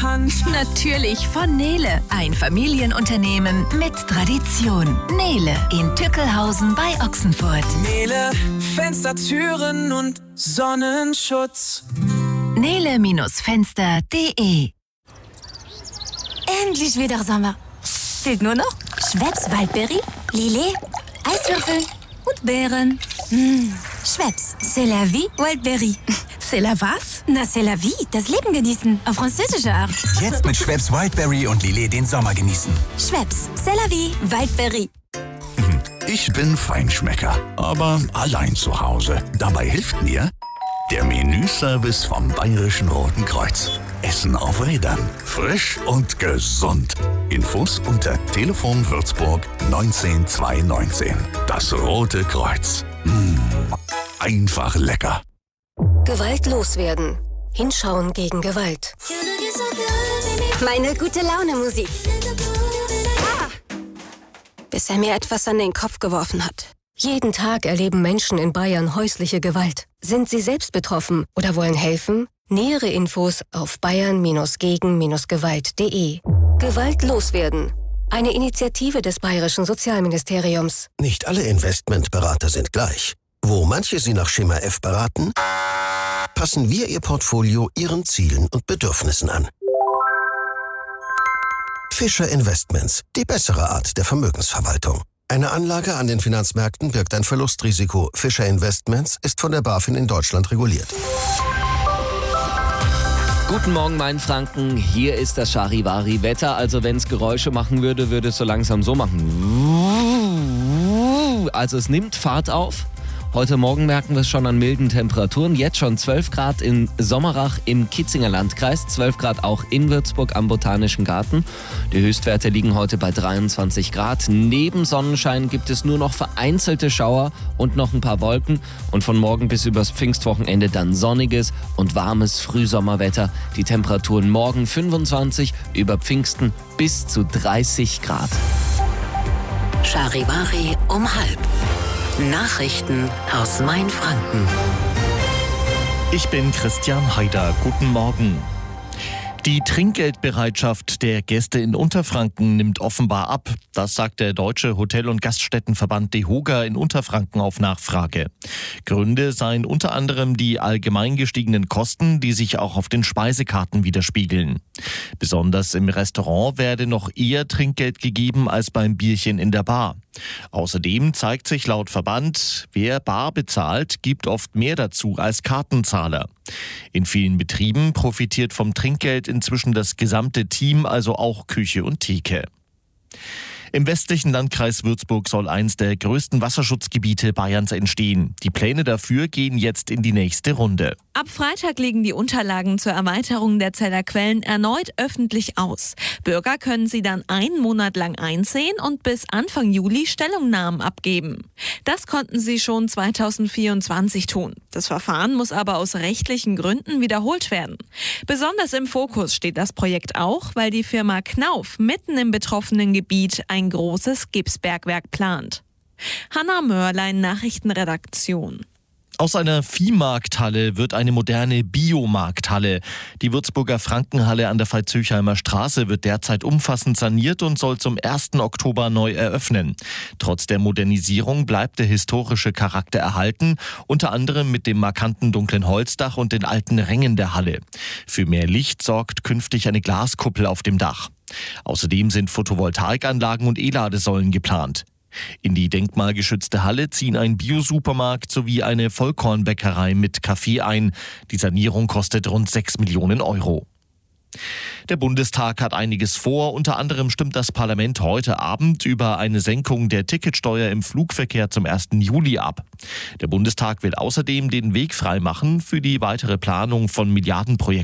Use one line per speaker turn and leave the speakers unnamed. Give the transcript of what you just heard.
Hand.
Natürlich von Nele. Ein Familienunternehmen mit Tradition. Nele in Tückelhausen bei Ochsenfurt.
Nele, Fenster, Türen und Sonnenschutz.
Nele-Fenster.de.
Endlich wieder Sommer. Fehlt nur noch Schweppes Waldbeere, Lillet, Eiswürfel und Beeren. Schweppes, c'est la vie, Waldbeere.
C'est la was?
Na, c'est la vie, das Leben genießen, auf französische Art.
Jetzt mit Schweppes Wildberry und Lillet den Sommer genießen.
Schweppes, c'est la vie, Waldbeere.
Ich bin Feinschmecker, aber allein zu Hause. Dabei hilft mir der Menüservice vom Bayerischen Roten Kreuz. Essen auf Rädern. Frisch und gesund. Infos unter Telefon Würzburg 19219. Das Rote Kreuz. Einfach lecker.
Gewalt loswerden. Hinschauen gegen Gewalt. Meine gute Laune Musik. Bis er mir etwas an den Kopf geworfen hat. Jeden Tag erleben Menschen in Bayern häusliche Gewalt. Sind sie selbst betroffen oder wollen helfen? Nähere Infos auf bayern-gegen-gewalt.de. Gewalt loswerden. Eine Initiative des Bayerischen Sozialministeriums.
Nicht alle Investmentberater sind gleich. Wo manche Sie nach Schema F beraten, passen wir Ihr Portfolio Ihren Zielen und Bedürfnissen an. Fischer Investments, die bessere Art der Vermögensverwaltung. Eine Anlage an den Finanzmärkten birgt ein Verlustrisiko. Fischer Investments ist von der BaFin in Deutschland reguliert.
Guten Morgen, Mainfranken. Hier ist das Charivari-Wetter. Also wenn es Geräusche machen würde, würde es so langsam so machen. Also es nimmt Fahrt auf. Heute Morgen merken wir es schon an milden Temperaturen. Jetzt schon 12 Grad in Sommerach im Kitzinger Landkreis, 12 Grad auch in Würzburg am Botanischen Garten. Die Höchstwerte liegen heute bei 23 Grad. Neben Sonnenschein gibt es nur noch vereinzelte Schauer und noch ein paar Wolken. Und von morgen bis übers Pfingstwochenende dann sonniges und warmes Frühsommerwetter. Die Temperaturen morgen 25, über Pfingsten bis zu 30 Grad.
Charivari um 12:30. Nachrichten aus Mainfranken.
Ich bin Christian Haider. Guten Morgen. Die Trinkgeldbereitschaft der Gäste in Unterfranken nimmt offenbar ab. Das sagt der Deutsche Hotel- und Gaststättenverband DEHOGA in Unterfranken auf Nachfrage. Gründe seien unter anderem die allgemein gestiegenen Kosten, die sich auch auf den Speisekarten widerspiegeln. Besonders im Restaurant werde noch eher Trinkgeld gegeben als beim Bierchen in der Bar. Außerdem zeigt sich laut Verband, wer bar bezahlt, gibt oft mehr dazu als Kartenzahler. In vielen Betrieben profitiert vom Trinkgeld inzwischen das gesamte Team, also auch Küche und Theke. Im westlichen Landkreis Würzburg soll eins der größten Wasserschutzgebiete Bayerns entstehen. Die Pläne dafür gehen jetzt in die nächste Runde.
Ab Freitag liegen die Unterlagen zur Erweiterung der Zeller Quellen erneut öffentlich aus. Bürger können sie dann einen Monat lang einsehen und bis Anfang Juli Stellungnahmen abgeben. Das konnten sie schon 2024 tun. Das Verfahren muss aber aus rechtlichen Gründen wiederholt werden. Besonders im Fokus steht das Projekt auch, weil die Firma Knauf mitten im betroffenen Gebiet ein großes Gipsbergwerk plant. Hanna Mörlein, Nachrichtenredaktion.
Aus einer Viehmarkthalle wird eine moderne Biomarkthalle. Die Würzburger Frankenhalle an der Veitshöchheimer Straße wird derzeit umfassend saniert und soll zum 1. Oktober neu eröffnen. Trotz der Modernisierung bleibt der historische Charakter erhalten, unter anderem mit dem markanten dunklen Holzdach und den alten Rängen der Halle. Für mehr Licht sorgt künftig eine Glaskuppel auf dem Dach. Außerdem sind Photovoltaikanlagen und E-Ladesäulen geplant. In die denkmalgeschützte Halle ziehen ein Bio-Supermarkt sowie eine Vollkornbäckerei mit Kaffee ein. Die Sanierung kostet rund 6 Millionen Euro. Der Bundestag hat einiges vor. Unter anderem stimmt das Parlament heute Abend über eine Senkung der Ticketsteuer im Flugverkehr zum 1. Juli ab. Der Bundestag will außerdem den Weg freimachen für die weitere Planung von Milliardenprojekten